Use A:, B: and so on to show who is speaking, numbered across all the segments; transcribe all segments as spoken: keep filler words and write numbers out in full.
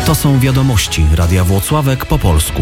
A: To są wiadomości Radia Włocławek po polsku.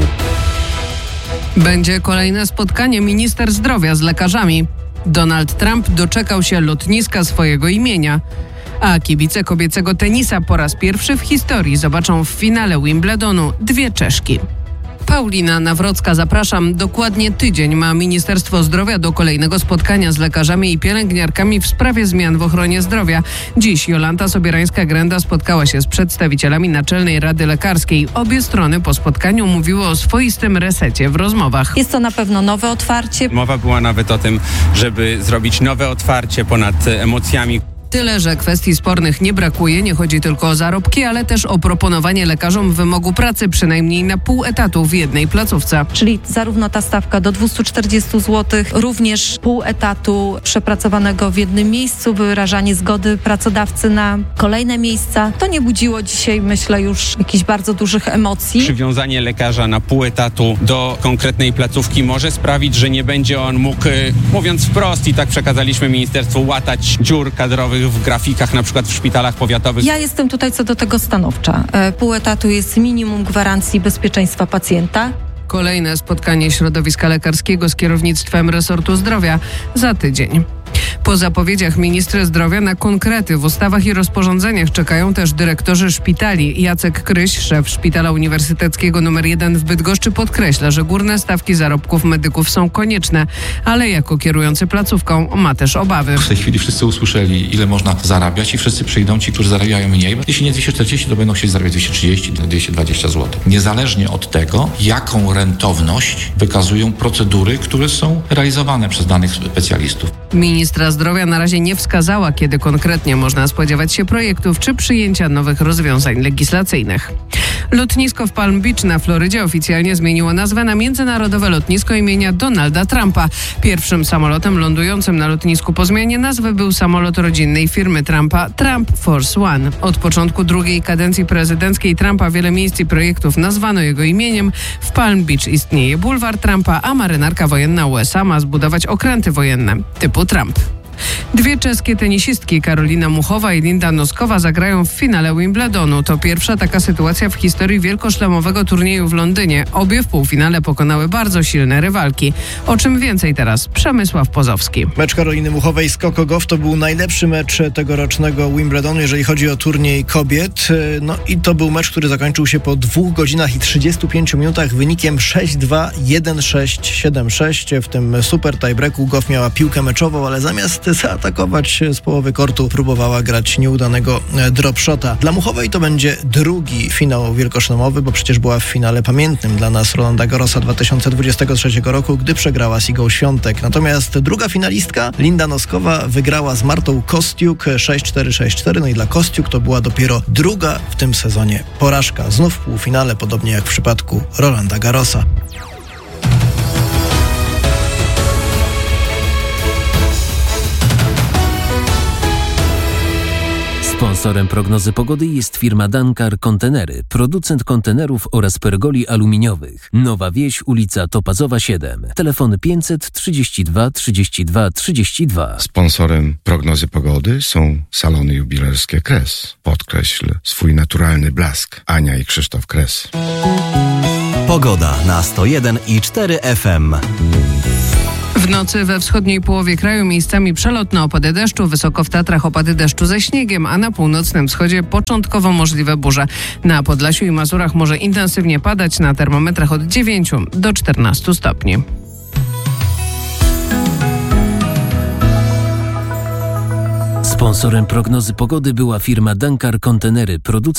B: Będzie kolejne spotkanie minister zdrowia z lekarzami. Donald Trump doczekał się lotniska swojego imienia. A kibice kobiecego tenisa po raz pierwszy w historii zobaczą w finale Wimbledonu dwie Czeszki. Paulina Nawrocka, zapraszam. Dokładnie tydzień ma Ministerstwo Zdrowia do kolejnego spotkania z lekarzami i pielęgniarkami w sprawie zmian w ochronie zdrowia. Dziś Jolanta Sobierańska-Grenda spotkała się z przedstawicielami Naczelnej Rady Lekarskiej. Obie strony po spotkaniu mówiły o swoistym resecie w rozmowach.
C: Jest to na pewno nowe otwarcie.
D: Mowa była nawet o tym, żeby zrobić nowe otwarcie ponad emocjami.
B: Tyle, że kwestii spornych nie brakuje. Nie chodzi tylko o zarobki, ale też o proponowanie lekarzom wymogu pracy przynajmniej na pół etatu w jednej placówce.
C: Czyli zarówno ta stawka do dwieście czterdzieści złotych, również pół etatu przepracowanego w jednym miejscu, wyrażanie zgody pracodawcy na kolejne miejsca. To nie budziło dzisiaj, myślę, już jakichś bardzo dużych emocji.
D: Przywiązanie lekarza na pół etatu do konkretnej placówki może sprawić, że nie będzie on mógł, mówiąc wprost, i tak przekazaliśmy ministerstwu, łatać dziur kadrowych w grafikach, na przykład w szpitalach powiatowych.
C: Ja jestem tutaj co do tego stanowcza. Pół etatu jest minimum gwarancji bezpieczeństwa pacjenta.
B: Kolejne spotkanie środowiska lekarskiego z kierownictwem resortu zdrowia za tydzień. Po zapowiedziach ministra zdrowia na konkrety w ustawach i rozporządzeniach czekają też dyrektorzy szpitali. Jacek Kryś, szef Szpitala Uniwersyteckiego nr jeden w Bydgoszczy, podkreśla, że górne stawki zarobków medyków są konieczne, ale jako kierujący placówką ma też obawy.
E: W tej chwili wszyscy usłyszeli, ile można zarabiać i wszyscy przyjdą ci, którzy zarabiają mniej. Jeśli nie dwieście czterdzieści, to będą chcieli zarabiać dwieście trzydzieści, dwieście dwadzieścia złotych. Niezależnie od tego, jaką rentowność wykazują procedury, które są realizowane przez danych specjalistów.
B: Ministra zdrowia na razie nie wskazała, kiedy konkretnie można spodziewać się projektów czy przyjęcia nowych rozwiązań legislacyjnych. Lotnisko w Palm Beach na Florydzie oficjalnie zmieniło nazwę na Międzynarodowe Lotnisko imienia Donalda Trumpa. Pierwszym samolotem lądującym na lotnisku po zmianie nazwy był samolot rodzinnej firmy Trumpa, Trump Force One. Od początku drugiej kadencji prezydenckiej Trumpa wiele miejsc i projektów nazwano jego imieniem. W Palm Beach istnieje bulwar Trumpa, a marynarka wojenna U S A ma zbudować okręty wojenne typu Trump. Dwie czeskie tenisistki, Karolina Muchowa i Linda Noskowa, zagrają w finale Wimbledonu. To pierwsza taka sytuacja w historii wielkoszlemowego turnieju w Londynie. Obie w półfinale pokonały bardzo silne rywalki. O czym więcej teraz Przemysław Pozowski.
F: Mecz Karoliny Muchowej z Coco Gauff to był najlepszy mecz tegorocznego Wimbledonu, jeżeli chodzi o turniej kobiet. No i to był mecz, który zakończył się po dwóch godzinach i trzydziestu pięciu minutach wynikiem sześć dwa, jeden sześć, siedem sześć. W tym super tiebreaku Gauff miała piłkę meczową, ale zamiast zaatakować z połowy kortu próbowała grać nieudanego dropshota. Dla Muchowej to będzie drugi finał wielkoszlemowy, bo przecież była w finale pamiętnym dla nas Rolanda Garrosa dwa tysiące dwudziestego trzeciego roku, gdy przegrała z Igą Świątek. Natomiast druga finalistka, Linda Noskowa, wygrała z Martą Kostiuk sześć cztery, sześć cztery. No i dla Kostiuk to była dopiero druga w tym sezonie porażka. Znów w półfinale, podobnie jak w przypadku Rolanda Garrosa.
G: Sponsorem prognozy pogody jest firma Dankar Kontenery, producent kontenerów oraz pergoli aluminiowych. Nowa Wieś, ulica Topazowa siedem. Telefon pięćset trzydzieści dwa trzydzieści dwa trzydzieści dwa.
H: Sponsorem prognozy pogody są salony jubilerskie Kres. Podkreśl swój naturalny blask. Ania i Krzysztof Kres.
A: Pogoda na sto jeden i cztery F M.
B: W nocy we wschodniej połowie kraju miejscami przelotne opady deszczu, wysoko w Tatrach opady deszczu ze śniegiem, a na północnym wschodzie początkowo możliwe burze. Na Podlasiu i Mazurach może intensywnie padać, na termometrach od dziewięciu do czternastu stopni.
G: Sponsorem prognozy pogody była firma Dankar Kontenery, producent